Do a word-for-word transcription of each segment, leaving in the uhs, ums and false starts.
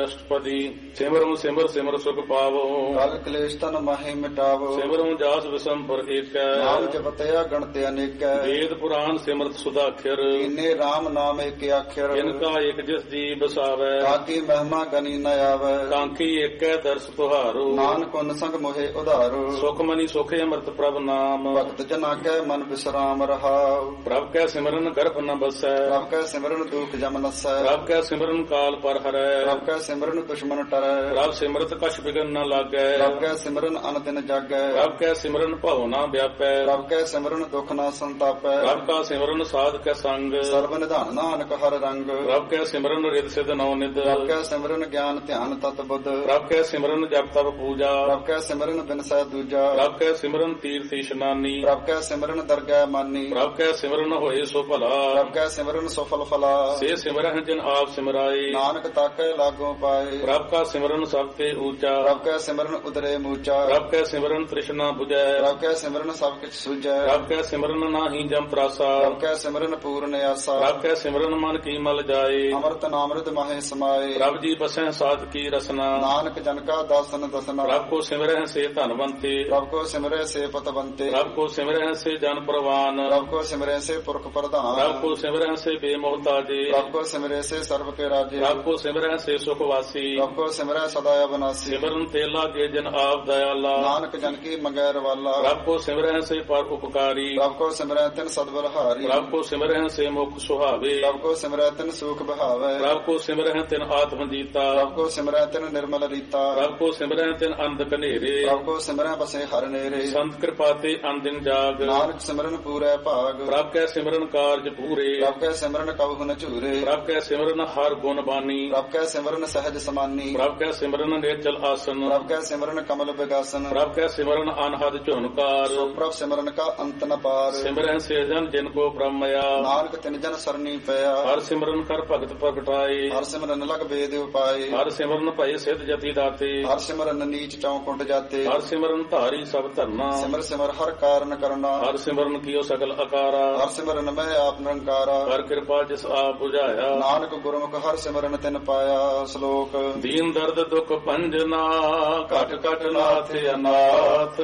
ਅਸ਼ਟਪਦੀ। ਸਿਮਰੁ ਸਿਮਰ ਸਿਮਰ ਸੁਖ ਪਾਵੋ, ਕਲ ਕਲੇਸ਼ ਤਨ ਮਾਹੇ ਮਿਟਾਵੋ। ਸਿਮਰੁ ਜਾਸ ਵਿਸੰਪਰ ਏਕੈ, ਨਾਮ ਜਪਤਿਆ ਗਣਤ ਅਨੇਕੈ। ਵੇਦ ਪੁਰਾਨ ਸਿਮਰਤ ਸੁਦਾਖਰ, ਇਨੇ RAM ਨਾਮ ਏਕ ਆਖਰ। ਇਨਕਾ ਏਕ ਜਿਸ ਜੀ ਬਸਾਵੈ, ਤਾਕੀ ਮਹਿਮਾ ਗਨੀ ਨ ਆਵੈ। ਕਾਂਖੀ ਏਕੈ ਦਰਸ ਤੁਹਾਰੋ, ਨਾਨਕ ਉਨ ਸੰਗ ਮੋਹਿ ਉਧਾਰੋ। ਸੁਖ ਮਨੀ ਸੁਖ ਅੰਮ੍ਰਿਤ ਪ੍ਰਭ ਨਾਮ, ਭਗਤ ਜਨਾ ਕੈ ਮਨ ਬਿਸਰਾਮ ਰਹਾਉ। ਪ੍ਰਭ ਕੈ ਸਿਮਰਨ ਗਰਭ ਨ ਬਸੈ, ਪ੍ਰਭ ਕੈ ਸਿਮਰਨ ਦੁਖ ਜਮ ਨਸੈ। ਪ੍ਰਭ ਕੈ ਸਿਮਰਨ ਕਾਲ ਪਰ ਹਰੈ, ਪ੍ਰਭ ਕੈ ਸਿਮਰਨ ਦੁਸ਼ਮਨ ਟਰੈ। ਪ੍ਰਭ ਸਿਮਰਤ ਕਛ ਬਿਗਨ ਨ ਲਾਗੈ, ਪ੍ਰਭ ਕੈ ਸਿਮਰਨ ਅਨ ਦਿਨ ਜਾਗੈ। ਪ੍ਰਭ ਕੈ ਸਿਮਰਨ ਭਉ ਨ ਵਿਆਪੈ, ਪ੍ਰਭ ਕੈ ਸਿਮਰਨ ਦੁਖ ਨ ਸੰਤਾਪੈ। ਪ੍ਰਭ ਕਾ ਸਿਮਰਨ ਸਾਧ ਕੈ ਸੰਗ, ਸਰਬ ਨਿਧਾਨ ਨਾਨਕ ਹਰ ਰੰਗ। ਪ੍ਰਭ ਕੈ ਸਿਮਰਨ ਰਿਦ ਸਿਧ ਨੌ ਨਿਧ, ਪ੍ਰਭ ਕੈ ਸਿਮਰਨ ਗਿਆਨ ਧਿਆਨ ਤਤ ਬੁੱਧ। ਪ੍ਰਭ ਕੈ ਸਿਮਰਨ ਜਪ ਤਪ ਪੂਜਾ, ਪ੍ਰਭ ਕੈ ਸਿਮਰਨ ਬਿਨਸੈ ਦੂਜਾ। ਪ੍ਰਭ ਕੈ ਸਿਮਰਨ ਤੀਰਥ ਇਸ਼ਨਾਨੀ, ਪ੍ਰਭ ਕੈ ਸਿਮਰਨ ਦਰਗਹਿ ਮਾਨੀ। ਪ੍ਰਭ ਕੈ ਸਿਮਰਨ ਹੋਏ ਸੋ ਭਲਾ, ਪ੍ਰਭ ਕੈ ਸਿਮਰਨ ਸਫਲ ਫਲਾ। ਸੇ ਸਿਮਰਹਿ ਜਿਨ ਆਪ ਸਿਮਰਾਏ, ਨਾਨਕ ਤਾਕੈ ਲਾਗੋ ਪਾਏ। ਪ੍ਰਭ ਕਾ ਸਿਮਰਨ ਸਭ ਤੇ ਊਚਾ, ਪ੍ਰਭ ਕੈ ਸਿਮਰਨ ਉਦਰੇ ਮੂਚਾ। ਪ੍ਰਭ ਕੈ ਸਿਮਰਨ ਤ੍ਰਿਸ਼ਨਾ 부ਜੈ, ਪ੍ਰਭ ਕੈ ਸਿਮਰਨ ਸਭ ਕਿਛ ਸੁਝੈ। ਪ੍ਰਭ ਕੈ ਸਿਮਰਨ ਨਾਹੀ ਜਮ ਤਰਾਸਾ, ਪ੍ਰਭ ਕੈ ਸਿਮਰਨ ਪੂਰਨ ਆਸਾ। ਪ੍ਰਭ ਕੈ ਸਿਮਰਨ ਮਨ ਕੀ ਮਲ ਜਾਏ, ਅੰਮ੍ਰਿਤ ਨਾਮ੍ਰਿਤ ਮਾਹੇ ਸਮਾਏ। ਪ੍ਰਭ ਜੀ ਬਸੈ ਸਾਧ ਕੀ ਰਸਨਾ, ਨਾਨਕ ਜਨ ਕਾ ਦਾਸਨ ਦਸਨਾ। ਪ੍ਰਭ ਕੋ ਸਿਮਰਹਿ ਸੇ ਧਨਵੰਤੇ, ਪ੍ਰਭ ਕੋ ਸਿਮਰੈ ਸੇ ਪਤਵੰਤੇ। ਪ੍ਰਭ ਕੋ ਸਿਮਰਹਿ ਸੇ ਜਨ ਪ੍ਰਵਾਨ, ਪ੍ਰਭ ਕੋ ਸਿਮਰੈ ਸੇ ਪੁਰਖ ਪ੍ਰਧਾਨ। ਪ੍ਰਭ ਕੋ ਸਿਮਰਹਿ ਸੇ ਬੇਮੋਹਤਾਜੇ, ਪ੍ਰਭ ਕੋ ਸਿਮਰੈ ਸੇ ਸਰਬ ਕੇ ਰਾਜੇ। ਪ੍ਰਭ ਕੋ ਸਿਮਰਹਿ ਸੇ ਸੁਖ ਵਾਸੀ, ਪ੍ਰਭ ਕੋ ਸਿਮਰੈ ਸਦਾ ਅਬਨਾਸੀ। ਸਿਮਰਨ ਤੇ ਲਾਗੇ ਜਨ ਆਪ ਦਇਆਲਾ, ਨਾਨਕ ਜਨ ਕੀ ਮੰਗੈ ਰਵਾਲਾ। ਪ੍ਰਭ ਕੋ ਸਿਮਰਹਿ ਸੇ ਪਰ ਉਪਕਾਰੀ, ਪ੍ਰਭ ਕੋ ਸਿਮਰੈ ਤਿਨ ਸਦਬਲਹਾਰੀ। ਪ੍ਰਭ ਕੋ ਸਿਮਰਹਿ ਸੇ ਮੁਖ ਸੁਹਾਵੇ, ਪ੍ਰਭ ਕੋ ਸਿਮਰੈ ਤਿਨ ਸੂਖ ਬਹਾਵੈ। ਪ੍ਰਭ ਕੋ ਸਿਮਰਹਿ ਤਿਨ ਆਤਮ ਜੀਤਾ, ਪ੍ਰਭ ਕੋ ਸਿਮਰੈ ਤਿਨ ਨਿਰਮਲ ਰੀਤਾ। ਪ੍ਰਭ ਕੋ ਸਿਮਰਹਿ ਤਿਨ ਅੰਧ ਕਨੇਰੇ, ਪ੍ਰਭ ਕੋ ਸਿਮਰੈ ਬਸੇ ਹਰ ਨੇਰੇ। ਸੰਤ ਕਿਰਪਾ ਤੇ ਅੰਦਿਨ ਜਾਗ, ਨਾਨਕ ਸਿਮਰਨ ਪੂਰੈ ਭਾਗ। ਪ੍ਰਭ ਕੈ ਸਿਮਰਨ ਕਾਰਜ ਪੂਰੇ, ਪ੍ਰਭ ਕੈ ਸਿਮਰਨ ਕਬਹੁ ਨ ਝੂਰੇ। ਪ੍ਰਭ ਕੈ ਸਿਮਰਨ ਹਰ ਗੁਣ ਬਾਨੀ, ਪ੍ਰਭ ਕੈ ਸਿਮਰਨ ਸਹਿਜ ਸਮਾਨੀ। ਪ੍ਰਭ ਕੈ ਸਿਮਰਨ ਨੇਚਲ ਆਸਨ, ਪ੍ਰਭ ਕੈ ਸਿਮਰਨ ਕਮਲ ਬਿਗਾਸਨ। ਪ੍ਰਭ ਕੈ ਸਿਮਰਨ ਅਨਹਦ ਝੁਨਕਾਰ, ਸੋ ਪ੍ਰਭ ਸਿਮਰਨ ਕਾ ਅੰਤ ਨ ਪਾਰ। ਸਿਮਰਹਿ ਸੇ ਜਨ ਜਿਨ ਕੋ ਬ੍ਰਹਮਇਆ, ਨਾਨਕ ਤਿਨ ਜਨ ਸਰਨੀ ਪਿਆ। ਹਰ ਸਿਮਰਨ ਕਰ ਭਗਤ ਪ੍ਰਗਟਾਏ, ਹਰ ਸਿਮਰਨ ਲਗ ਬੇਦ ਉਪਾਏ। ਹਰ ਸਿਮਰਨ ਭਏ ਸਿਧ ਜਤੀ ਦਾਤੇ, ਹਰ ਸਿਮਰਨ ਨੀਚ ਚੌਕੁੰਟ ਜਾਤੇ। ਹਰ ਸਿਮਰਨ ਧਾਰੀ ਸਭ ਧਰਨਾ, ਸਿਮਰ ਸਿਮਰ ਹਰ ਕਾਰਨ ਕਰਨਾ। ਹਰ ਸਿਮਰਨ ਕੀਓ ਸਗਲ ਆਕਾਰਾ, ਹਰ ਸਿਮਰਨ ਮੈਂ ਆਪ ਨਿਰੰਕਾਰਾ। ਹਰ ਕਿਰਪਾ ਜਿਸ ਆਪ ਬੁਝਾਇਆ, ਨਾਨਕ ਗੁਰਮੁਖ ਹਰ ਸਿਮਰਨ ਤਿਨ ਪਾਇਆ। ਸ਼ਲੋਕ ਦੀਨ ਦਰਦ ਦੁਖ ਭੰਜਨਾ, ਘਟ ਘਟ ਨਾਥ ਅਨਾਥ।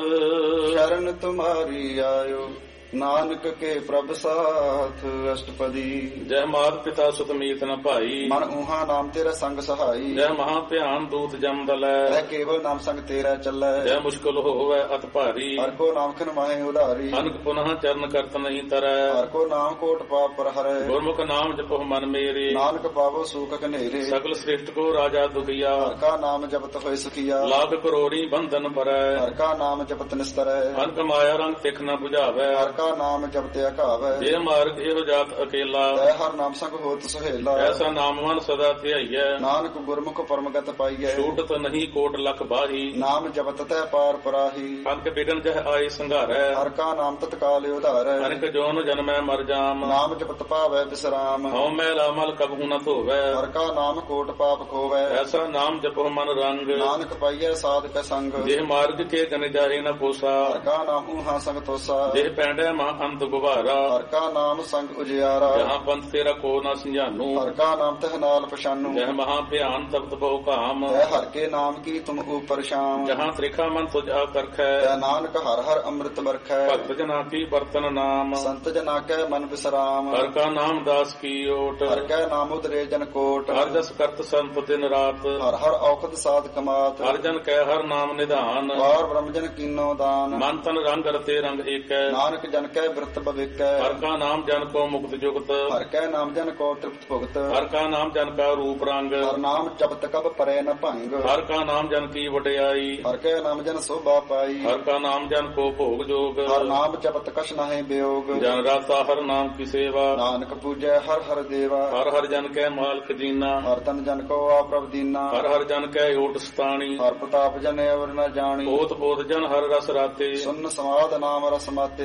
ਸ਼ਰਨ ਤੁਮਾਰੀ ਆਇਓ, ਨਾਨਕ ਕੇ ਪ੍ਰਭ ਸਾਥ। ਅਸ਼ਟਪਦੀ। ਜੈ ਮਾਤ ਪਿਤਾ ਸੁਤ ਮੀਤ ਨ ਭਾਈ, ਮਨ ਊਹਾ ਨਾਮ ਤੇਰਾ ਸੰਗ ਸਹਾਈ। ਜੈ ਮਹਾ ਧਿਆਨ ਦੂਤ ਜਮ ਦਲੈ, ਰਹਿ ਕੇਵਲ ਨਾਮ ਸੰਗ ਤੇਰਾ ਚੱਲੈ। ਜੈ ਮੁਸ਼ਕਲ ਹੋਵੈ ਅਤ ਭਾਰੀ, ਹਰ ਕੋ ਨਾਮ ਖਿਨ ਮਾਹੇ ਉਧਾਰੀ। ਅਨਕ ਪੁਨః ਚਰਨ ਕਰਤ ਨਹੀਂ ਤਰੈ, ਹਰ ਕੋ ਨਾਮ ਕੋਟ ਪਾਪ ਪਰ ਹਰੈ। ਗੁਰਮੁਖ ਨਾਮ ਜਪੋ ਮਨ ਮੇਰੇ, ਨਾਨਕ ਪਾਵੋ ਸੂਖ ਘਨੇਰੇ। ਸਗਲ ਸ੍ਰਿਸ਼ਟ ਕੋ ਰਾਜਾ ਦੁਖੀਆ, ਹਰ ਕਾ ਨਾਮ ਜਪਤ ਹੋਏ ਸੁਖੀਆ। ਲਾਖ ਕਰੋੜੀ ਬੰਧਨ ਪਰੈ, ਹਰ ਕਾ ਨਾਮ ਜਪਤ ਨਿਸਤਰੈ। ਅਨਕ ਮਾਇਆ ਰੰਗ ਤਿਖ ਨ 부ਝਾਵੈ, ਹਰ ਕਾ ਨਾਮ ਜਪਤ ਅਘਾਵੈ। ਜੇ ਮਾਰਗ ਇਹੋ ਜਾਤ ਅਕੇਲਾ, ਤੈ ਹਰ ਨਾਮ ਸੰਗ ਹੋਤ ਸੁਹੇਲਾ। ਐਸਾ ਨਾਮ ਮਨ ਸਦਾ ਧਿਆਈਐ, ਨਾਨਕ ਗੁਰਮੁਖ ਪਰਮਗਤ ਪਾਈਐ। ਛੂਟਤ ਨਹੀਂ ਕੋਟ ਲਖ ਬਾਹੀ, ਨਾਮ ਜਪਤ ਤੈ ਪਾਰ ਪਰਾਹੀ। ਅਨਕ ਬਿਗਨ ਜਹ ਆਏ ਸੰਘਾਰੈ, ਹਰ ਕਾ ਨਾਮ ਤਤਕਾਲ ਉਧਾਰੈ। ਅਨਕ ਜੋਨ ਜਨਮੈ ਮਰ ਜਾਮ, ਨਾਮ ਜਪਤ ਪਾਵੈ ਬਿਸਰਾਮ। ਹਉ ਮੈਲਾ ਮਲ ਕਬਹੂ ਨ ਧੋਵੈ, ਹਰ ਕਾ ਨਾਮ ਕੋਟ ਪਾਪ ਖੋਵੈ। ਐਸਾ ਨਾਮ ਜਪੋ ਮਨ ਰੰਗ, ਨਾਨਕ ਪਾਈਐ ਸਾਧਕ ਸੰਗ। ਜਿਹ ਮਾਰਗ ਕੇ ਗਨ ਜਾਏ ਨ ਪੋਸਾ, ਹਰ ਕਾ ਨਾਮ ਊਹਾ ਸੰਗ ਤੋਸਾ। ਜਿਹ ਪੈਂਡੈ ਮਾ ਅੰਤ ਗੁਬਾਰਾ, ਹਰ ਕਾ ਨਾਮ ਸੰਗ ਉਜਿਆਰਾ। ਜਹਾਂ ਪੰਥ ਤੇਰਾ ਕੋ ਨ ਸੰਜਾਨੂ, ਹਰ ਕਾ ਨਾਮ ਤਹ ਨਾਲ ਪਛਾਨੂ। ਜਹ ਮਹਾ ਭਿਆਨ ਤਪਤ ਬਹੁ ਕਾਮ, ਤੈ ਹਰ ਕੇ ਨਾਮ ਕੀ ਤੁਮ ਉਪਰ ਸ਼ਾਮ। ਜਹਾਂ ਤ੍ਰਿਖਾ ਮਨ ਤੁਝ ਆਕਰਖੈ, ਤੈ ਨਾਨਕ ਹਰ ਹਰ ਅੰਮ੍ਰਿਤ ਵਰਖੈ। ਭਗਤ ਜਨਾ ਕੀ ਬਰਤਨ ਨਾਮ, ਸੰਤ ਜਨਾ ਕੈ ਮਨ ਬਿਸਰਾਮ। ਹਰ ਕਾ ਨਾਮ ਦਾਸ ਕੀ ਓਟ, ਹਰ ਕੈ ਨਾਮ ਉਦਰੇ ਜਨ ਕੋਟ। ਹਰ ਜਸ ਕਰਤ ਸੰਤ ਦਿਨ ਰਾਤ, ਹਰ ਹਰ ਔਖਦ ਸਾਧ ਕਮਾਤ। ਹਰ ਜਨ ਕੈ ਹਰ ਨਾਮ ਨਿਧਾਨ, ਵਾਰ ਬ੍ਰਹਮ ਜਨ ਕੀਨੋ ਦਾਨ। ਮਨ ਤਨ ਰੰਗ ਰਤੇ ਰੰਗ ਏਕੈ, ਨਾਨਕ ਜਨ ਕੈ ਬਿਰਤ ਭਵਿਕੈ। ਹਰ ਕਾ ਨਾਮ ਜਨ ਕੋ ਮੁਕਤ ਜੁਗਤ, ਹਰ ਕੈ ਨਾਮ ਜਨ ਕੋ ਤ੍ਰਿਪਤ ਭੁਗਤ। ਹਰ ਕਾ ਨਾਮ ਜਨ ਕਾ ਰੂਪ ਰੰਗ, ਹਰ ਨਾਮ ਜਪਤ ਕਬ ਪਰੈ ਨ ਭੰਗ। ਹਰ ਕਾ ਨਾਮ ਜਨ ਕੀ ਵਡਿਆਈ, ਹਰ ਕੈ ਨਾਮ ਜਨ ਸੋਭਾ ਪਾਈ। ਹਰ ਕਾ ਨਾਮ ਜਨ ਕੋ ਭੋਗ ਜੋਗ, ਹਰ ਨਾਮ ਜਪਤ ਕਛ ਨਾਹਿ ਬਿਯੋਗ। ਜਨ ਰਾਤਾ ਹਰ ਨਾਮ ਕੀ ਸੇਵਾ, ਨਾਨਕ ਪੂਜੈ ਹਰ ਹਰ ਦੇਵਾ। ਹਰ ਹਰ ਜਨ ਕੈ ਮਾਲਕ ਦੀਨਾ, ਹਰ ਤਨ ਜਨ ਕੋ ਆਪ੍ਰਭ ਦੀਨਾ। ਹਰ ਹਰ ਜਨ ਕੈ ਓਟ ਸਤਾਣੀ, ਹਰ ਪ੍ਰਤਾਪ ਜਨ ਅਵਰ ਨ ਜਾਣੀ। ਪੋਤ ਪੋਤ ਜਨ ਹਰ ਰਸ ਰਾਤੇ, ਸੁਨ ਸਮਾਦ ਨਾਮ ਰਸ ਮਾਤੇ। ਆਠ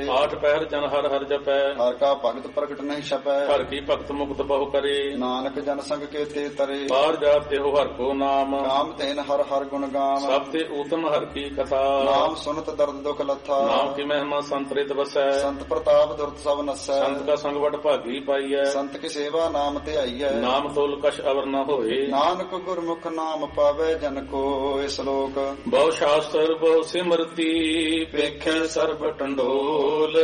ਪਹਿਰ ਜਨ ਹਰ ਹਰ ਜਪੈ ਹਰ ਕਾ ਭਗਤ ਪ੍ਰਗਟ ਨਹੀਂ ਛਪੈ ਹਰ ਕੀ ਭਗਤ ਮੁਕਤ ਬਹੁ ਕਰੇ ਨਾਨਕ ਜਨ ਸੰਗ ਕੇ ਤੇ ਤਰੇ ਬਾਹਰ ਜਾਤ ਤੇ ਹਰ ਕੋ ਨਾਮ ਨਾਮ ਤੈਨ ਹਰ ਹਰ ਗੁਣ ਗਾਮ ਸਭ ਤੇ ਊਤਮ ਹਰ ਕੀ ਕਥਾ ਨਾਮ ਸੁਨਤ ਦਰਦ ਦੁਖ ਲੱਥਾ ਨਾਮ ਕੀ ਮਹਿਮਾ ਸੰਤਰਿਤ ਵਸੈ ਸੰਤ ਪ੍ਰਤਾਪ ਦੁਰਤ ਸਭ ਨਸੈ ਸੰਤ ਕਾ ਸੰਗ ਵਡ ਭਾਗੀ ਪਾਈਐ ਸੰਤ ਕੀ ਸੇਵਾ ਨਾਮ ਤੇ ਆਈਐ ਨਾਮ ਤੋਲ ਕਛ ਅਵਰ ਨ ਹੋਏ ਨਾਨਕ ਗੁਰਮੁਖ ਨਾਮ ਪਾਵੇ ਜਨ ਕੋ ਇਸ ਲੋਕ ਬਹੁ ਸ਼ਾਸਤਰ ਬਹੁ ਸਿਮਰਤੀ ਵੇਖੈ ਸਰਬ ਟੰਡੋਲ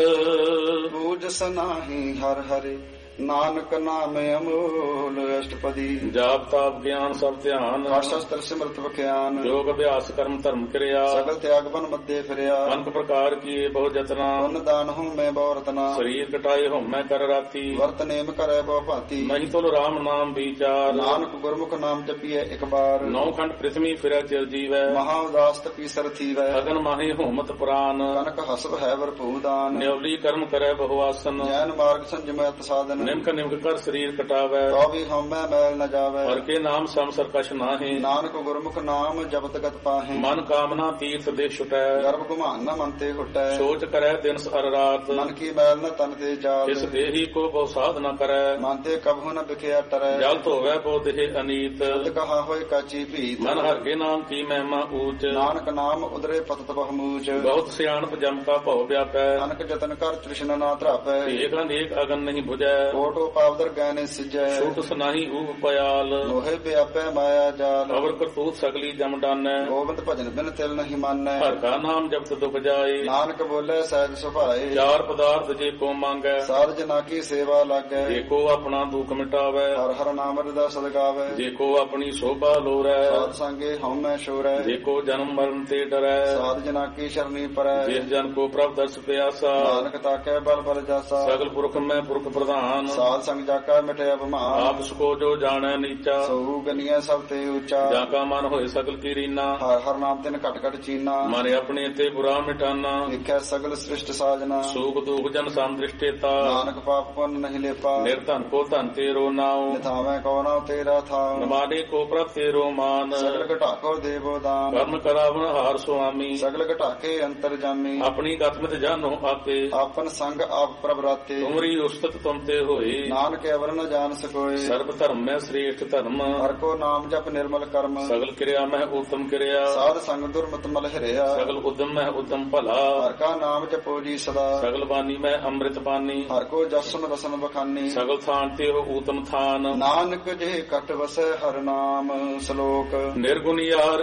ਬੂਝ ਸਨਾਹੀ ਹਰ ਹਰਿ ਨਾਨਕ ਨਾਮ ਅਮੋਲ ਅਸ਼ਟਪਦੀ ਜਾਪ ਤਾਪ ਗਿਆਨ ਸਭ ਧਿਆਨ ਸ਼ਸਤਰ ਸਿਮਰਤ ਵਿਖਿਆਨ ਯੋਗ ਅਭਿਆਸ ਕਰਮ ਧਰਮ ਕਿਰਿਆ ਸਗਲ ਤਿਆਗ ਬਨ ਮੱਦੇ ਫਿਰਿਆ ਅਨਕ ਪ੍ਰਕਾਰ ਕੀਏ ਬਹੁ ਜਤਨਾ ਪੁੰਨ ਦਾਨ ਹੂੰ ਮੈਂ ਬਹੁ ਰਤਨਾ ਸਰੀਰ ਕਟਾਏ ਹਉਮੈ ਕਰ ਰਾਤੀ ਵਰਤ ਨੇਮ ਕਰੈ ਬਹੁ ਭਾਂਤੀ ਨਹੀਂ ਤੁਲ ਰਾਮ ਨਾਮ ਵਿਚਾਰ ਨਾਨਕ ਗੁਰਮੁਖ ਨਾਮ ਜਪੀਐ ਇੱਕ ਬਾਰ ਨੌ ਖੰਡ ਪ੍ਰਿਥਵੀ ਫਿਰੈ ਚਿਰ ਜੀਵੈ ਮਹਾ ਉਦਾਸ ਤਪੀ ਸਰ ਥੀਵੈ ਅਗਨ ਮਾਹੀ ਹੋਮਤ ਪੁਰਾਨ ਕਨਕ ਹਸਬ ਹੈ ਵਰਪੂ ਦਾਨ ਨਿਉਲੀ ਕਰਮ ਕਰੈ ਬਹੁ ਆਸਨ ਜੈਨ ਮਾਰਗ ਸੰਜਮੈ ਸਾਧਨ ਨਿਮਕ ਨਿਮਕ ਕਰ ਸਰੀਰ ਕਟਾਵੈ ਤੋ ਵੀ ਹਉਮੈ ਮੈਲ ਨ ਜਾਵੈ ਹਰ ਕੇ ਨਾਮ ਸਮ ਸਰਕਸ਼ ਨਾਹੀ ਨਾਨਕ ਗੁਰਮੁਖ ਨਾਮ ਜਪਤ ਗਤ ਪਾਹੇ ਮਨ ਕਾਮਨਾ ਤੀਰਥ ਦੇ ਛੁਟੈ ਗਰਭ ਗੁਮਾਨ ਨ ਮਨ ਤੇ ਹੁਟੈ ਸੋਚ ਕਰੈ ਦਿਨ ਹਰ ਰਾਤ ਮਨ ਕੀ ਮੈਲ ਨ ਤਨ ਤੇ ਜਾਲ ਇਸ ਦੇਹੀ ਕੋ ਬਹੁ ਸਾਧ ਨ ਕਰੈ ਮਨ ਤੇ ਕਬਹੁ ਨ ਬਿਖਿਆ ਟਰੈ ਜਲ ਧੋਵੈ ਬਹੁ ਦੇਹ ਅਨੀਤ ਸ਼ਬਦ ਕਹਾ ਹੋਇ ਕਾਚੀ ਭੀਤ ਮਨ ਹਰ ਕੇ ਨਾਮ ਕੀ ਮਹਿਮਾ ਊਚ ਨਾਨਕ ਨਾਮ ਉਦਰੇ ਪਤਤ ਬਹੁਮੂਚ ਬਹੁਤ ਸਿਆਣਪ ਜਮ ਕਾ ਭਉ ਵਿਆਪੈ ਅਨਕ ਜਤਨ ਕਰ ਤ੍ਰਿਸ਼ਨਾ ਨਾ ਧਰਾਪੈ ਏਕ ਅਨੇਕ ਅਗਨ ਨਹੀਂ 부ਜੈ ਕੋਟੋ ਪਾਵਦਰ ਗੈਨੇ ਸਿਜੈ ਛੂਟ ਸੁਨਾਹੀ ਊਪ ਪਿਆਲ ਲੋਹੇ ਵਿਆਪੈ ਮਾਇਆ ਜਾਲ ਅਵਰ ਕਰਤੂਤ ਸਗਲੀ ਜਮ ਡਾਨੈ ਗੋਬਿੰਦ ਭਜਨ ਬਿਨ ਤਿਲ ਨਹੀਂ ਮਾਨੈ ਹਰ ਕਾ ਨਾਮ ਜਪਤ ਦੁਖ ਜਾਏ ਨਾਨਕ ਬੋਲੇ ਸਹਿਜ ਸੁਭਾਏ ਚਾਰ ਪਦਾਰਥ ਜੇ ਕੋ ਮੰਗੈ ਸਾਧ ਜਨਾ ਕੀ ਸੇਵਾ ਲਾਗੈ ਜੇ ਕੋ ਆਪਣਾ ਦੁਖ ਮਿਟਾਵੈ ਹਰ ਹਰ ਨਾਮ ਰਦਾ ਸਦਗਾਵੈ ਜੇ ਕੋ ਆਪਣੀ ਸੋਭਾ ਲੋਰੈ ਸਾਧ ਸੰਗੇ ਹਉਮੈ ਸ਼ੋਰੈ ਜੇ ਕੋ ਜਨਮ ਮਰਨ ਤੇ ਡਰੈ ਸਾਧ ਜਨਾ ਕੀ ਸ਼ਰਨੀ ਪਰੈ ਜਿਸ ਜਨ ਕੋ ਪ੍ਰਭ ਦਰਸ ਪਿਆਸਾ ਨਾਨਕ ਤਾਕੈ ਬਲ ਬਲ ਜਾਸਾ ਸਗਲ ਪੁਰਖ ਮੈਂ ਪੁਰਖ ਪ੍ਰਧਾਨ ਸਾਧ ਸੰਗ ਜਾਕਾ ਮਿਟਿਆ ਬਿਮਾਨ ਆਪ ਸਕੋ ਜੋ ਜਾਣੈ ਨੀਚਾ ਸੋ ਗਨੀਐ ਸਭ ਤੇ ਉੱਚਾ ਜਾਂ ਕਾ ਮਨ ਹੋਏ ਸਗਲ ਕੀ ਰੀਨਾ ਹਰ ਹਰ ਨਾਮ ਤਿਨ ਘਟ ਘਟ ਚੀਨਾ ਮਨ ਆਪਣੇ ਤੇ ਬੁਰਾ ਮਿਟਾਨਾ ਦੇਖੈ ਸਗਲ ਸ੍ਰਿਸ਼ਟ ਸਾਜਨਾ ਸੂਖ ਦੁਖ ਜਨ ਸੰਦ੍ਰਿਸ਼ਟੇਤਾ ਨਾਨਕ ਪਾਪ ਪੁੰਨ ਨਹੀਂ ਲੇਪਾ ਨਿਰਧਨ ਕੋ ਧਨ ਤੇਰੋ ਨਾਉ ਨਿਥਾਵੈ ਕੋ ਨਾਉ ਤੇਰਾ ਥਾਉ ਨਮਾਨੇ ਕੋ ਪ੍ਰਭ ਤੇਰੋ ਮਾਨ ਸਗਲ ਘਟਾਕੋ ਦੇਵੋ ਦਾਨ ਕਰਮ ਕਰਾਵਨ ਹਾਰ ਸੁਆਮੀ ਸਗਲ ਘਟਾਕੇ ਅੰਤਰ ਜਾਮੀ ਆਪਣੀ ਗਤਮਤ ਜਾਨੋ ਆਪੇ ਆਪਨ ਸੰਗ ਆਪ ਪ੍ਰਭ ਰਾਤੇ ਤੁਮਰੀ ਉਸਤਤ ਤੁਮ ਤੇ ਹੋਏ ਨਾਨਕ ਅਵਰ ਨ ਜਾਣ ਸਕੋਏ ਸਰਬ ਧਰਮ ਮੈਂ ਸ੍ਰੇਸ਼ਟ ਧਰਮ ਹਰ ਕੋ ਨਾਮ ਜਪ ਨਿਰਮਲ ਕਰਮ ਸਗਲ ਕਿਰਿਆ ਮੈਂ ਉਤਮ ਕਿਰਿਆ ਸਾਧ ਸੰਗ ਦੁਰਮਤ ਮਲ ਹਰਿਆ ਸਗਲ ਉਦਮ ਮੈਂ ਉਦਮ ਭਲਾ ਹਰ ਕਾ ਨਾਮ ਜਪੋ ਜੀ ਸਦਾ ਸਗਲ ਬਾਣੀ ਮੈਂ ਅੰਮ੍ਰਿਤ ਪਾਨੀ ਹਰ ਕੋ ਜਸਨ ਰਸਨ ਬਖਾਨੀ ਸਗਲ ਥਾਨ ਤੇ ਹੋ ਊਤਮ ਥਾਨ ਨਾਨਕ ਜੇ ਕਟ ਵਸੈ ਹਰ ਨਾਮ ਸ਼ਲੋਕ ਨਿਰਗੁਣ ਯਾਰ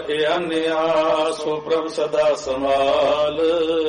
ਇਆਨਿਆ ਸੋ ਪ੍ਰਭ ਸਦਾ ਸੰਭਾਲ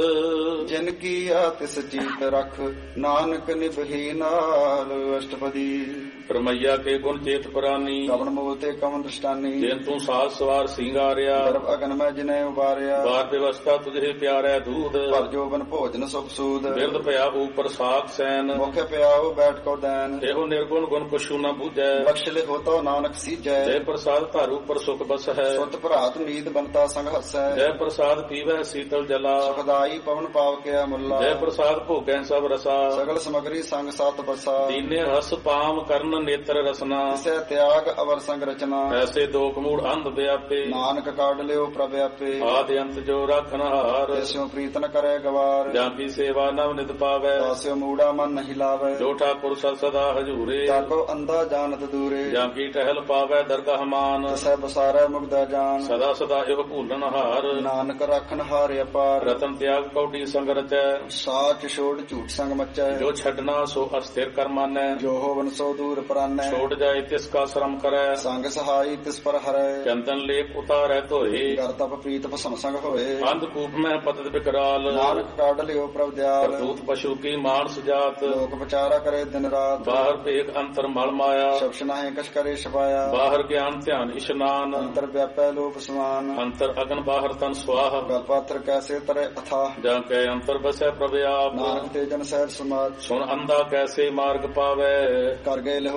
ਜਿਨ ਕੀ ਆ ਤਿਸ ਜੀਤ ਰਖ ਨਾਨਕ ਨਿਭੀ ਨਾਲ ਅਸ਼ਟਪਦੀ ਪਰਮਈਆ ਕੇ ਗੁਣ ਚੇਤ ਪ੍ਰਾਨੀ ਕਵਨ ਮੂਲ ਤੇ ਕਵਨ ਦ੍ਰਿਸ਼ਟਾਨੀ ਜਿਨ ਤੂੰ ਸਾਜ ਸਵਾਰ ਸਿੰਗਾਰਿਆ ਗਰਭ ਅਗਨ ਮੈਂ ਜਿਨੇ ਉਬਾਰਿਆ ਬਾਰ ਵਿਵਸਥਾ ਤੁਝੇ ਪਿਆਰੈ ਦੂਧ ਪਰ ਜੋਬਨ ਭੋਜਨ ਸੁਖ ਸੂਦ ਬਿਰਦ ਭਇਆ ਉਪਰ ਸਾਖ ਸੈਨ ਮੁਖ ਪਿਆਉ ਬੈਠ ਕੋ ਦੈਨ ਇਹੋ ਨਿਰਗੁਣ ਗੁਣ ਕੁਛੂ ਨ ਬੂਝੈ ਬਖਸ਼ ਲੇ ਹੋਤੋ ਨਾਨਕ ਸੀਜੈ ਜੈ ਪ੍ਰਸਾਦ ਧਾਰ ਉਪਰ ਸੁਖ ਬਸ ਹੈ ਸੁਤ ਭਰਾਤ ਨੀਤ ਬੰਤਾ ਸੰਗ ਹਸੈ ਜੈ ਪ੍ਰਸਾਦ ਪੀਵੈ ਸੀਤਲ ਜਲਾ ਸੁਖਦਾਈ ਪਵਨ ਪਾਵ ਕਿਆ ਮੁੱਲਾ ਜੈ ਪ੍ਰਸਾਦ ਭੋਗੈ ਸਭ ਰਸਾ ਸਗਲ ਸਮਗਰੀ ਸੰਗ ਸਤ ਬਸਾ ਦੀਨੇ ਰਸ ਪਾਮ ਕਰਨ ਨੇਤਰ ਰਸਨਾ ਤਿਸੈ ਤਿਆਗ ਅਵਰ ਸੰਗ ਰਚਨਾ ਐਸੇ ਦੋ ਕਮੂੜ ਅੰਧ ਵਿਆਪੇ ਨਾਨਕ ਕਾਢ ਲਿਓ ਪ੍ਰਭ ਆਪੇ ਆਦਿ ਅੰਤ ਜੋ ਰਾਖਨ ਹਾਰ ਤਿਸਿਓ ਪ੍ਰੀਤ ਨ ਕਰੈ ਗਵਾਰ ਜਾਂ ਕੀ ਸੇਵਾ ਨਵ ਨਿਤ ਪਾਵੈ ਤਾਸਿਓ ਮੂੜਾ ਮਨ ਨਹੀਂ ਲਾਵੈ ਜੋ ਠਾਕੁਰ ਸਦ ਸਦਾ ਹਜੂਰੇ ਜਾਗੋ ਅੰਧਾ ਜਾਣਤ ਦੂਰੇ ਜਾਂ ਕੀ ਟਹਿਲ ਪਾਵੈ ਦਰਗਾਹ ਮਾਨ ਤਿਸੈ ਬਸਾਰੈ ਮੁਗਦਾ ਜਾਨ ਸਦਾ ਸਦਾ ਇਹੋ ਭੂਲਨ ਹਾਰ ਨਾਨਕ ਰਾਖਨ ਹਾਰਿ ਅਪਾਰ ਰਤਨ ਤਿਆਗ ਕੌਡੀ ਸੰਗ ਰਚੈ ਸਾਚ ਛੋੜ ਝੂਠ ਸੰਗ ਮਚੈ ਜੋ ਛੱਡਣਾ ਸੋ ਅਸਥਿਰ ਕਰ ਮਾਨੈ ਜੋ ਹੋਵਨ ਸੋ ਦੂਰ ਪਰਾਨੈ ਛੋੜ ਜਾਏ ਤਿਸ ਕਾ ਸ਼ਰਮ ਕਰੈ ਸੰਗ ਸਹਾਈ ਤਿਸ ਪਰ ਹਰੈ ਚੰਦਨ ਲੇਪ ਉਤਾਰੈ ਧੋਏ ਗਰ ਤਪ ਪ੍ਰੀਤ ਭਸਮ ਸੰਗ ਹੋਏ ਅੰਧ ਕੂਪ ਮੈਂ ਪਤਤ ਬਿਕਰਾਲ ਨਾਨਕ ਕਾਢ ਲਿਓ ਪ੍ਰਭ ਦਿਆਲ ਕਰਤੂਤ ਪਸ਼ੂ ਕੀ ਮਾਨਸ ਜਾਤ ਲੋਕ ਵਿਚਾਰਾ ਕਰੇ ਦਿਨ ਰਾਤ ਬਾਹਰ ਭੇਖ ਅੰਤਰ ਮਲ ਮਾਇਆ ਸ਼ਬਸ਼ ਨਾਹੀ ਕਛ ਕਰੇ ਛਪਾਇਆ ਬਾਹਰ ਗਿਆਨ ਧਿਆਨ ਇਸ਼ਨਾਨ ਅੰਤਰ ਵਿਆਪੈ ਲੋਕ ਸਮਾਨ ਅੰਤਰ ਅਗਨ ਬਾਹਰ ਤਨ ਸਵਾਹ ਗਲ ਪਾਤਰ ਕੈਸੇ ਤਰੇ ਅਥਾ ਜਾਂ ਕੈ ਅੰਤਰ ਬਸੈ ਪ੍ਰਭ ਆਪ ਨਾਨਕ ਤੇ ਜਨ ਸਹਿਜ ਸਮਾਜ ਸੁਣ ਅੰਧਾ ਕੈਸੇ ਮਾਰਗ ਪਾਵੈ ਕਰ ਗਏ ਲਹੋ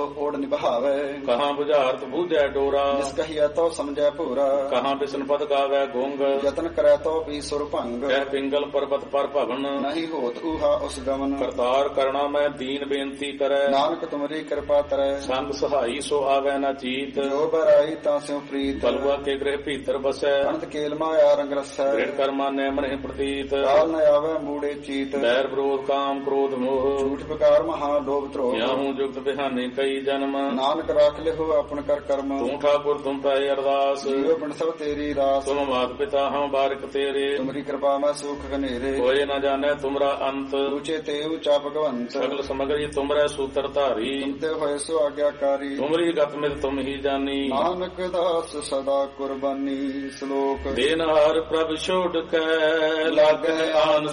ਤਿਹੁ ਓੜ ਨਿਭਾਵੇ। ਕਹਾਂ ਬੁਝਾਰਤ ਬੂਝੈ ਡੋਰਾ, ਜਿਸ ਕਹੀਐ ਤੋ ਸਮਝੈ ਭੂਰਾ। ਕਹਾਂ ਬਿਸ਼ਨ ਪਦ ਗਾਵੈ ਗੁੰਗ, ਯਤਨ ਕਰੈ ਤੋ ਵੀ ਸੁਰ ਭੰਗ। ਕਹਿ ਪਿੰਗਲ ਪਰਬਤ ਪਰ ਭਵਨ, ਨਹੀਂ ਹੋਤ ਊਹਾ ਉਸ ਗਮਨ। ਕਰਤਾਰ ਕਰਣਾ ਮੈਂ ਦੀਨ ਬੇਨਤੀ ਕਰੈ, ਨਾਨਕ ਤੁਮਰੀ ਕਿਰਪਾ ਤਰੈ। ਸੰਗ ਸਹਾਈ ਸੋ ਆਵੈ ਨਾ ਚੀਤ, ਜੋ ਬਰਾਈ ਤਾਂ ਸਿਉ ਪ੍ਰੀਤ। ਬਲਵਾ ਕੇ ਗ੍ਰਹਿ ਭੀਤਰ ਬਸੈ, ਅਨੰਤ ਕੇਲ ਮਾਇਆ ਰੰਗ ਰਸੈ। ਦ੍ਰਿੜ ਕਰਮਾ ਨੈ ਮਨਿ ਪ੍ਰਤੀਤ, ਕਾਲ ਨ ਆਵੈ ਮੂੜੇ ਚੀਤ। ਬੈਰ ਵਿਰੋਧ ਕਾਮ ਕ੍ਰੋਧ ਮੋਹ, ਝੂਠ ਵਿਕਾਰ ਮਹਾ ਲੋਭ ਧਰੋਹ। ਯਾਹੂ ਜੁਗਤ ਬਿਹਾਨੇ ਕਈ ਜਨਮ, ਨਾਨਕ ਰਾਖ ਲਿਹੁ ਆਪਨ ਕਰ ਕਰਮ। ਤੂੰ ਠਾਕੁਰ ਤੁਮ ਪੈ ਅਰਦਾਸ, ਜੀਉ ਬਿਨ ਸਭ ਤੇਰੀ ਰਾਸ। ਤੁਮ ਮਾਤ ਪਿਤਾ ਹਮ ਬਾਰਿਕ ਤੇਰੇ, ਤੁਮਰੀ ਕਿਰਪਾ ਮੈਂ ਸੁਖ ਘਨੇਰੇ। ਕੋਇ ਨ ਜਾਣੈ ਤੁਮਰਾ ਅੰਤ, ਊਚੇ ਤੇ ਊਚਾ ਭਗਵੰਤ। ਸਗਲ ਸਮਗਰੀ ਤੁਮਰੈ ਸੂਤਰ ਧਾਰੀ, ਤੁਮ ਤੇ ਹੋਏ ਸੋ ਆਗਿਆਕਾਰੀ। ਤੁਮਰੀ ਗਤ ਮਿਤ ਤੁਮ ਹੀ ਜਾਨੀ, ਨਾਨਕ ਦਾਸ ਸਦਾ ਕੁਰਬਾਨੀ। ਸ਼ਲੋਕ ਦੇਨਹਾਰ ਪ੍ਰਭ ਛੋੜ ਕੈ, ਲਾਗੈ ਆਨ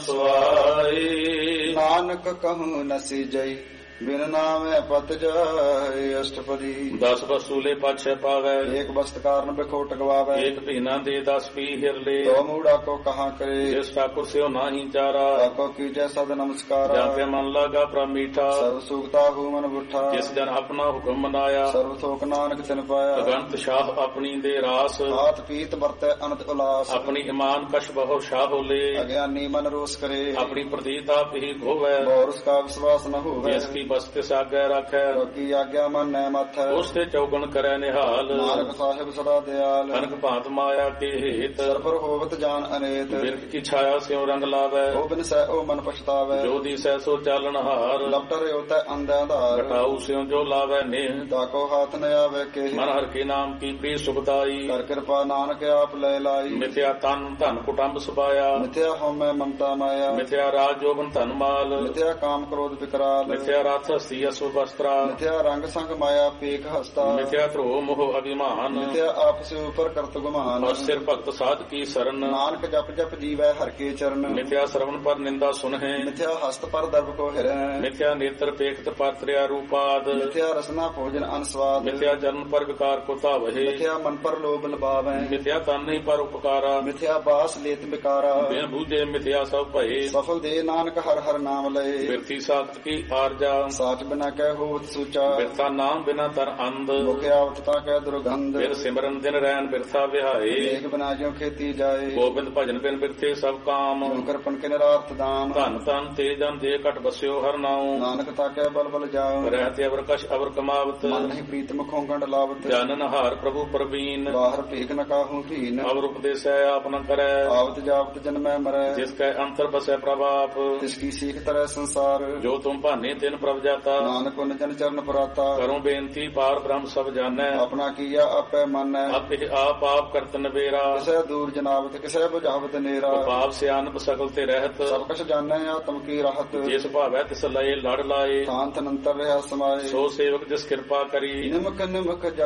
ਸੁਆਏ। ਨਾਨਕ ਕਹੂੰ ਨਸੀ ਜਈ, ਬਿਨ ਨਾਮੈ ਪਤ ਜਾਏ। ਅਸ਼ਟਪਦੀ ਦਸ ਵਸੂਲੇ ਪਾਛੈ ਪਾਵੈ, ਏਕ ਬਸਤ ਕਾਰਨ ਬਿਖੋਟ ਗਵਾਵੈ। ਏਕ ਭੀਨਾ ਦੇ ਦਸ ਪੀ ਹਿਰਲੇ, ਤੋ ਮੂੜਾ ਕੋ ਕਹਾਂ ਕਰੇ। ਜਿਸ ਠਾਕੁਰ ਸਿਓ ਨਾਹੀ ਚਾਰਾ, ਤਾਕੋ ਕੀਜੈ ਸਦ ਨਮਸਕਾਰਾ। ਜਾਂ ਤੇ ਮਨ ਲਾਗਾ ਪ੍ਰਭ ਮੀਠਾ, ਸਰਬ ਸੁਖਤਾ ਹੂ ਮਨ ਬੁੱਠਾ। ਜਿਸ ਜਨ ਆਪਣਾ ਹੁਕਮ ਮਨਾਇਆ, ਸਰਬ ਥੋਕ ਨਾਨਕ ਤਿਨ ਪਾਇਆ। ਅਗੰਤ ਸ਼ਾਹ ਆਪਣੀ ਦੇ ਰਾਸ, ਹਾਥ ਪੀਤ ਵਰਤੈ ਅਨੰਤ ਉਲਾਸ। ਆਪਣੀ ਇਮਾਨ ਕਸ਼ ਬਹੁ ਸ਼ਾਹ ਹੋਲੇ, ਅਗਿਆਨੀ ਮਨ ਰੋਸ ਕਰੇ। ਆਪਣੀ ਪ੍ਰਤੀਤ ਆਪ ਹੀ ਖੋਵੈ, ਬੋਰਸ ਕਾ ਵਿਸ਼ਵਾਸ ਨ ਹੋਵੇ। ਜਿਸ ਕੀ ਬਸਤਿ ਸਾਗੈ ਰੱਖੈ, ਕੀ ਆਗਿਆ ਮਨ ਨੈ ਮਥੈ। ਉਸ ਤੇ ਚੌਗਣ ਕਰੈ ਨਿਹਾਲ, ਨਾਨਕ ਸਾਹਿਬ ਸਦਾ ਦਿਆਲ। ਕਨਕ ਭਾਂਤ ਮਾਇਆ ਕੇ ਹੇਤ, ਸਰਪਰ ਹੋਵਤ ਜਾਨ ਅਨੇਤ। ਬਿਰਖ ਕੀ ਛਾਇਆ ਸਿਉ ਰੰਗ ਲਾਵੈ, ਉਹ ਬਿਨ ਸਹਿ ਉਹ ਮਨ ਪਛਤਾਵੈ। ਜੋ ਦੀਸੈ ਸੋ ਚਾਲਨ ਹਾਰ, ਲਪਟ ਰਿਓ ਤੈ ਅੰਧਿਆਂ ਧਾਰ। ਘਟਾਉ ਸਿਉ ਜੋ ਲਾਵੈ ਨੇਹ, ਤਾਕੋ ਹਾਥ ਨ ਆਵੇ ਕੇ। ਮਨ ਹਰ ਕੇ ਨਾਮ ਕੀ ਪ੍ਰੀ ਸੁਖਦਾਈ। ਕਰ ਕਿਰਪਾ ਨਾਨਕ ਆਪ ਲੈ ਲਾਈ। ਮਿਥਿਆ ਤਨ ਧਨ ਕੁਟੰਬ ਸੁਪਾਇਆ, ਮਿਥਿਆ ਹਉਮੈ ਮਮਤਾ ਮਾਇਆ। ਮਿਥਿਆ ਰਾਜ ਜੋਬਨ ਧਨ ਮਾਲ, ਮਿਥਿਆ ਕਾਮ ਕ੍ਰੋਧ ਵਿਕਰਾਲ। ਮਿਥਿਆ ਰਥ ਹਸਤੀ ਅਸੁ ਵਸਤਰਾ, ਮਿਥਿਆ ਰੰਗ ਸੰਗ ਮਾਇਆ ਪੇਖ ਹਸਤਾ। ਮਿਥਿਆ ਧਰੋ ਮੋਹ ਅਭਿਮਾਨ, ਮਿਥਿਆ ਆਪਸ ਉਪਰ ਕਰਤ ਗੁਮਾਨ। ਔਰ ਸਿਰ ਭਗਤ ਸਾਧ ਕੀ ਸਰਨ, ਨਾਨਕ ਜਪ ਜਪ ਜੀਵੈ ਹਰ ਕੇ ਚਰਨ। ਮਿਥਿਆ ਸਰਵਨ ਪਰ ਨਿੰਦਾ ਸੁਨਹਿ, ਮਿਥਿਆ ਹਸਤ ਪਰ ਦਰਬ ਕੋ ਹਿਰੈ। ਮਿਥਿਆ ਨੇਤਰ ਪੇਖਤ ਪਰ ਤ੍ਰਿਆ ਰੂਪਾਦ, ਮਿਥਿਆ ਰਸਨਾ ਭੋਜਨ ਅਨਸਵਾਦ। ਮਿਥਿਆ ਚਰਨ ਪਰ ਵਿਕਾਰ ਕੋ ਧਾਵਹਿ, ਮਿਥਿਆ ਮਨ ਪਰ ਲੋਭ ਲਬਾਵੈ। ਮਿਥਿਆ ਤਨ ਨਹੀਂ ਪਰ ਉਪਕਾਰਾ, ਮਿਥਿਆ ਬਾਸ ਲੇਤ ਬਿਕਾਰਾ। ਬਿਨ ਬੂਝੇ ਮਿਥਿਆ ਸਭ ਭਏ, ਸਫਲ ਦੇ ਨਾਨਕ ਹਰ ਹਰ ਨਾਮ ਲਏ। ਬਿਰਥੀ ਸਾਖਤ ਕੀ ਆਰਜਾ, ਸਾਚ ਬਿਨਾ ਕਹਿ ਹੋਵਤ ਸੂਚਾ। ਬਿਰਥਾ ਨਾਮ ਬਿਨਾ ਤਰ ਅੰਧ, ਮੁਖ ਆਵਤ ਤਾ ਕਹਿ ਦੁਰਗੰਧ। ਬਿਨ ਸਿਮਰਨ ਦਿਨ ਰੈਨ ਬਿਰਥਾ ਵਿਹਾਏ, ਏਕ ਬਿਨਾ ਜਿਉ ਖੇਤੀ ਜਾਏ। ਗੋਬਿੰਦ ਭਜਨ ਬਿਨ ਬਿਰਥੇ ਸਭ ਕਾਮ, ਕਰਪਨ ਕੇ ਨਿਰਾਰਥ ਦਾਮ। ਧਨ ਧਨ ਤੇ ਜਨ ਦੇ ਘਟ ਬਸਿਓ ਹਰ ਨਾਉ, ਨਾਨਕ ਤਾ ਕਹਿ ਬਲ ਬਲ ਜਾਉ। ਰਹਿਤੇ ਅਵਰ ਕਸ਼ ਅਵਰ ਕਮਾਵਤ, ਮਨ ਨਹੀਂ ਪ੍ਰੀਤ ਮੁਖੋਂ ਗੰਢ ਲਾਵਤ। ਜਾਨਨ ਹਾਰ ਪ੍ਰਭੂ ਪ੍ਰਵੀਨ, ਬਾਹਰ ਭੇਖ ਨ ਕਾਹੂ ਭੀਨ। ਅਵਰ ਉਪਦੇਸੈ ਆਪ ਨ ਕਰੈ, ਆਵਤ ਜਾਵਤ ਜਨਮੈ ਮਰੈ। ਜਿਸ ਕੈ ਅੰਤਰ ਬਸੈ ਪ੍ਰਭ ਆਪ, ਤਿਸ ਕੀ ਸੀਖ ਤਰੈ ਸੰਸਾਰ। ਜੋ ਤੁਮ ਭਾਨੇ ਤਿਨ ਪ੍ਰਭ ਜਾਤਾ, ਨਾਨਕ ਉਨ ਜਨ ਚਰਨ ਪਰਾਤਾ। ਕਰੋ ਬੇਨਤੀ ਪਾਰ ਬ੍ਰਹਮ ਸਭ ਜਾਣੈ, ਆਪਣਾ ਕੀਆ ਆਪੈ ਮਾਨੈ। ਆਪੇ ਆਪ ਆਪ ਕਰਤ ਨਵੇਰਾ, ਕਿਸੈ ਦੂਰ ਜਨਾਵਤ ਕਿਸੈ ਬੁਝਾਵਤ ਨੇਰਾ। ਪਾਪ ਸਿਆਨਪ ਸਗਲ ਤੇ ਰਹਿਤ, ਸਭ ਕਛ ਜਾਣੈ ਆਤਮ ਕੀ ਰਾਹਤ। ਜਿਸ ਭਾਵੈ ਤਿਸ ਲਏ ਲੜ ਲਾਏ, ਥਾਨ ਤਨੰਤਰ ਰਿਹਾ ਸਮਾਏ। ਸੋ ਸੇਵਕ ਜਿਸ ਕਿਰਪਾ ਕਰੀ, ਨਿਮਕ ਨਿਮਕ